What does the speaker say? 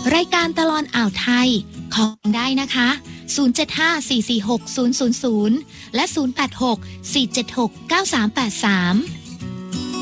รายการตลอดอ่าวไทยขอได้นะคะ075-446-000และ086-476-9383